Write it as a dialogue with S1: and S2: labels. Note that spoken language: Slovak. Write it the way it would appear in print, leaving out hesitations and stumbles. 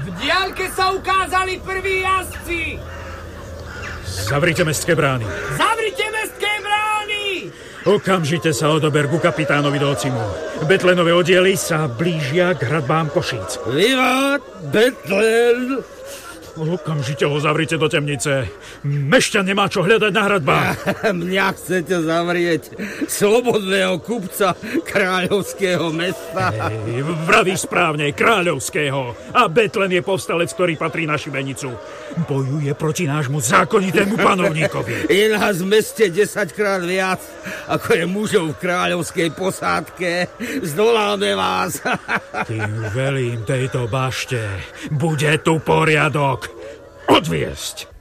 S1: V diaľke sa ukázali prví jazdci!
S2: Zavrite mestské brány!
S1: Zavrite mestské brány!
S2: Okamžite sa odober ku kapitánovi Docimu. Betlenové oddiely sa blížia k hradbám Košíc.
S3: Vivát Betlen!
S2: Okamžite ho zavrite do temnice. Mešťan nemá čo hľadať na hradbách.
S3: Mňa chcete zavrieť, slobodného kupca kráľovského mesta.
S2: Vravíš správne, kráľovského. A Betlen je povstalec, ktorý patrí na šibenicu. Bojuje proti nášmu zákonitému panovníkovi.
S3: Je nás v meste 10-krát viac, ako je mužov v kráľovskej posádke. Zdoláme vás.
S2: Tým velím tejto bašte. Bude tu poriadok. Odviesť.